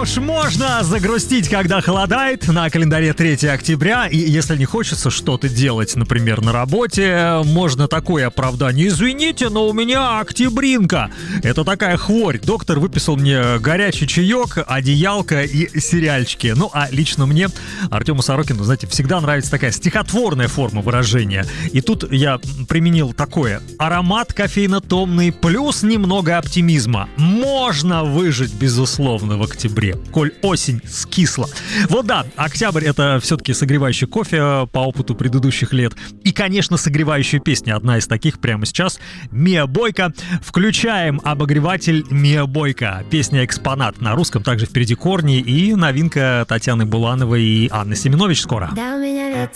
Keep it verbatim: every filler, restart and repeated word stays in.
уж, можно загрустить, когда холодает. На календаре третьего октября. И если не хочется что-то делать, например, на работе, можно такое оправдание. Извините, но у меня октябринка. Это такая хворь. Доктор выписал мне горячий чаек, одеялко и сериальчики. Ну, а лично мне, Артему Сорокину, знаете, всегда нравится такая стихотворная форма выражения. И тут я применил такое. Аромат кофейно-томный плюс немного оптимизма. Можно выжить, безусловно, в октябре, коль осень скисла. Вот да, октябрь — это все-таки согревающий кофе по опыту предыдущих лет. И, конечно, согревающая песня. Одна из таких прямо сейчас. Миа Бойка. Включаем обогреватель Миа Бойка. Песня «Экспонат» на русском, также впереди корни. И новинка Татьяны Булановой и Анны Семенович скоро. Да, у меня нет